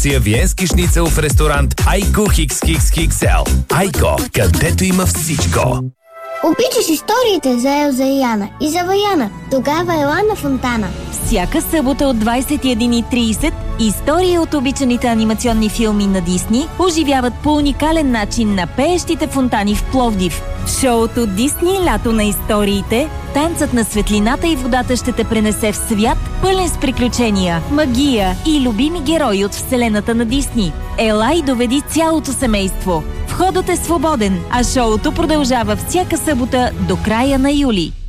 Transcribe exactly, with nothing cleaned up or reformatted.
Виенски шницел в ресторант Айко Хикс Хикс Хикс Ел. Айко, където има всичко. Обичаш историите за Елза и Яна и за Ваяна. Тогава ела на Фонтана. Всяка събота от двадесет и една и тридесет истории от обичаните анимационни филми на Дисни оживяват по уникален начин на пеещите фонтани в Пловдив. В шоуто Дисни лято на историите, танцът на светлината и водата ще те пренесе в свят, пълен с приключения, магия и любими герои от вселената на Дисни. Ела и доведи цялото семейство. Входът е свободен, а шоуто продължава всяка събота до края на юли.